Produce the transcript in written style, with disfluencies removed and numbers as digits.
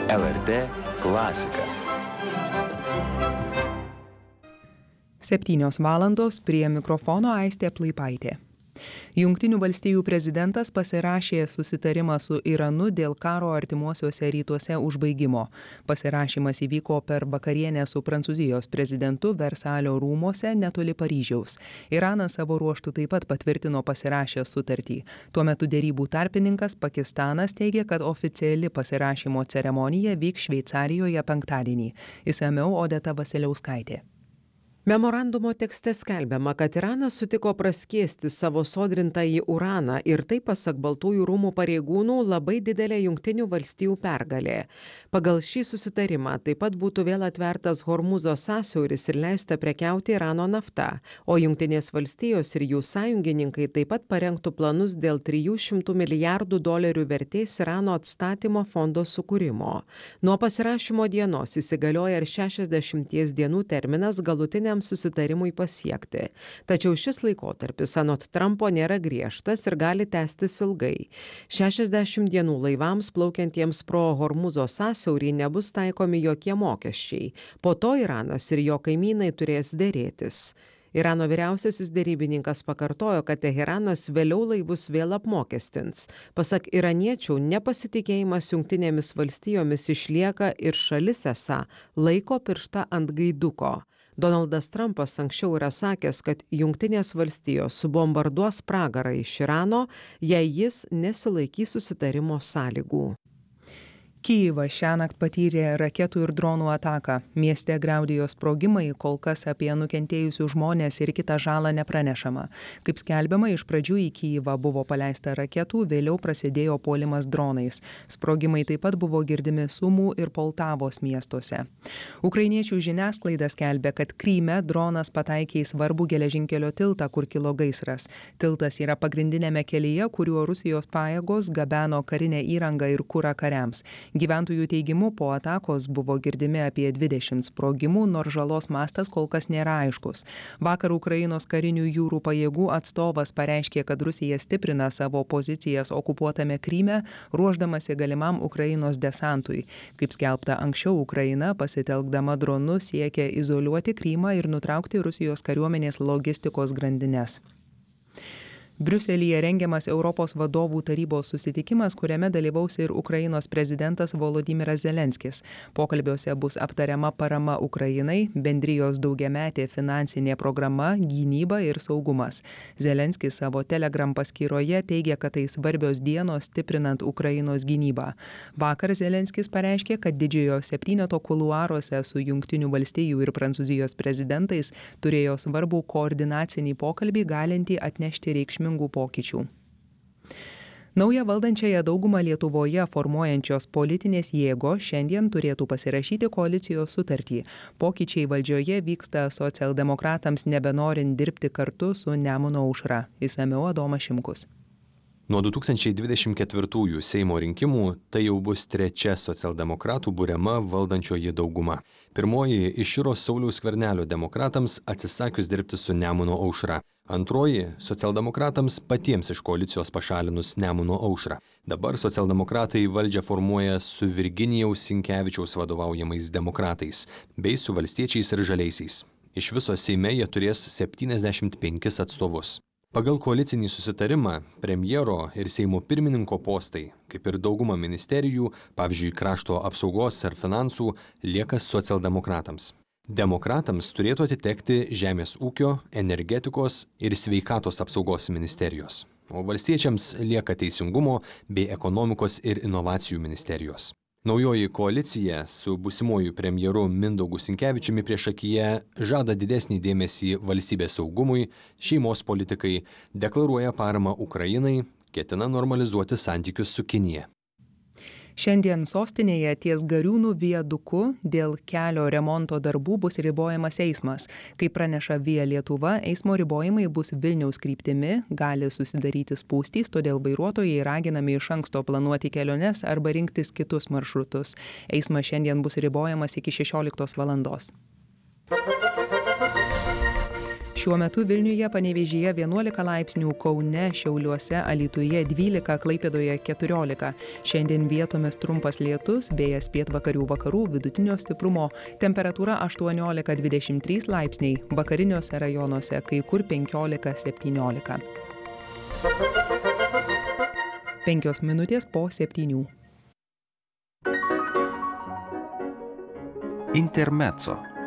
LRT klasika. 7 valandos prie mikrofono Aistė Plaipaitė. Jungtinių valstijų prezidentas pasirašė susitarimą su Iranu dėl karo artimuosiuose rytuose užbaigimo. Pasirašymas įvyko per vakarienę su Prancūzijos prezidentu Versalio rūmuose netoli Paryžiaus. Iranas savo ruožtu taip pat patvirtino pasirašęs sutartį. Tuo metu derybų tarpininkas Pakistanas teigia, kad oficiali pasirašymo ceremonija vyks Šveicarijoje penktadienį. Išsamiau Odeta Vasiliauskaitė. Memorandumo tekste skelbiama, kad Iranas sutiko praskiesti savo sodrintąjį uraną ir tai, pasak Baltųjų rūmų pareigūnų, labai didelė Jungtinių valstijų pergalė. Pagal šį susitarimą taip pat būtų vėl atvertas Hormuzo sąsiauris ir leista prekiauti Irano nafta, o Jungtinės valstijos ir jų sąjungininkai taip pat parengtų planus dėl $300 milijardų vertės Irano atstatymo fondo sukūrimo. Nuo pasirašymo dienos įsigalioja ir 60 dienų terminas galutiniam susitarimui pasiekti. Tačiau šis laikotarpis anot Trumpo nėra griežtas ir gali tęstis ilgai. 60 dienų laivams plaukiantiems pro Hormuzo sąsiaurį nebus taikomi jokie mokesčiai. Po to Iranas ir jo kaimynai turės derėtis. Irano vyriausiasis derybininkas pakartojo, kad Teheranas vėliau laivus vėl apmokestins. Pasak iraniečių, nepasitikėjimas Jungtinėmis valstijomis išlieka ir šalis esą laiko pirštą ant gaiduko. Donaldas Trumpas anksčiau yra sakęs, kad Jungtinės valstijos subombarduos pragarą iš Irano, jei jis nesilaikys susitarimo sąlygų. Kijevas šiąnakt patyrė raketų ir dronų ataką. Mieste griaudėjo sprogimai, kol kas apie nukentėjusius žmones ir kitą žalą nepranešama. Kaip skelbiama, iš pradžių į Kijevą buvo paleista raketų, vėliau prasidėjo puolimas dronais. Sprogimai taip pat buvo girdimi Sumų ir Poltavos miestuose. Ukrainiečių žiniasklaida skelbia, kad Kryme dronas pataikė į svarbų geležinkelio tiltą, kur kilo gaisras. Tiltas yra pagrindinėme kelyje, kuriuo Rusijos pajėgos gabeno karinę įrangą ir kurą kariams. Gyventojų teigimu, po atakos buvo girdimi apie 20 sprogimų, nors žalos mastas kol kas nėra aiškus. Vakar Ukrainos karinių jūrų pajėgų atstovas pareiškė, kad Rusija stiprina savo pozicijas okupuotame Kryme, ruošdamasi galimam Ukrainos desantui. Kaip skelbta anksčiau, Ukraina pasitelkdama dronus siekia izoliuoti Krymą ir nutraukti Rusijos kariuomenės logistikos grandines. Briuselyje rengiamas Europos vadovų tarybos susitikimas, kuriame dalyvaus ir Ukrainos prezidentas Volodymyras Zelenskis. Pokalbiuose bus aptariama parama Ukrainai, bendrijos daugiametė finansinė programa, gynyba ir saugumas. Zelenskis savo Telegram paskyroje teigia, kad tai svarbios dienos stiprinant Ukrainos gynybą. Vakar Zelenskis pareiškė, kad didžiojo septyneto kuluaruose su Jungtinių valstijų ir Prancūzijos prezidentais turėjo svarbų koordinacinį pokalbį galintį atnešti reikšmingų pokyčių. Naują valdančiąją daugumą Lietuvoje formuojančios politinės jėgos šiandien turėtų pasirašyti koalicijos sutartį. Pokyčiai valdžioje vyksta socialdemokratams nebenorint dirbti kartu su Nemuno aušra. Išsamiau Adomas Šimkus. Nuo 2024 Seimo rinkimų tai jau bus trečia socialdemokratų buriama valdančioji dauguma. Pirmoji iširo Sauliaus Skvernelio demokratams atsisakius dirbti su Nemuno aušra. Antroji socialdemokratams patiems iš koalicijos pašalinus Nemuno aušrą. Dabar socialdemokratai valdžią formuoja su Virginijaus Sinkevičiaus vadovaujamais demokratais bei su valstiečiais ir žaliaisiais. Iš viso Seime jie turės 75 atstovus. Pagal koalicinį susitarimą premjero ir Seimo pirmininko postai, kaip ir dauguma ministerijų, pavyzdžiui, krašto apsaugos ar finansų, lieka socialdemokratams. Demokratams turėtų atitekti Žemės ūkio, energetikos ir sveikatos apsaugos ministerijos, o valstiečiams lieka Teisingumo bei ekonomikos ir inovacijų ministerijos. Naujoji koalicija su būsimuoju premjeru Mindaugu Sinkevičiumi priešakyje žada didesnį dėmesį valstybės saugumui, šeimos politikai, deklaruoja paramą Ukrainai, ketina normalizuoti santykius su Kinija. Šiandien sostinėje ties Gariūnų viaduku dėl kelio remonto darbų bus ribojamas eismas. Kaip praneša Via Lietuva, eismo ribojimai bus Vilniaus kryptimi, gali susidaryti spūstys, todėl vairuotojai raginami iš anksto planuoti keliones arba rinktis kitus maršrutus. Eismas šiandien bus ribojamas iki 16 valandos. Šiuo metu Vilniuje, Panevėžyje 11 laipsnių, Kaune, Šiauliuose, Alytuje 12, Klaipėdoje 14. Šiandien vietomis trumpas lietus, vėjas pietvakarių vakarų vidutinio stiprumo, temperatūra 18-23 laipsniai, vakariniuose rajonuose kai kur 15-17. 5 minutės po 7. Intermezzo.